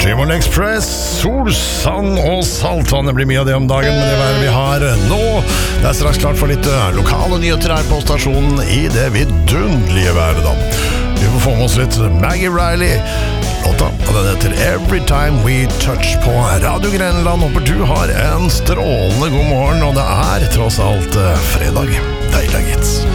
Dreamworld Express, solsand og saltvann. Det blir mye av det om dagen, men det været vi har nå. Det er straks klart for litt lokale nyheter her på stasjonen i det vidunderlige været da. Vi får få med oss litt Maggie Riley. Låta, og den heter Every Time We Touch på Radio Grenland. Håper du har en strålende god morgen, og det er tross alt fredag. Deilig, gitt.